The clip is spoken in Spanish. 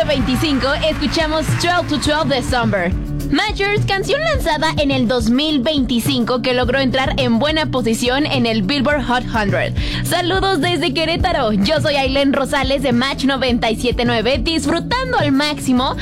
número 25 escuchamos 12 to 12 de Summer. Measures, canción lanzada en el 2025 que logró entrar en buena posición en el Billboard Hot 100. Saludos desde Querétaro, yo soy Ailén Rosales de Match 97.9, disfrutando al máximo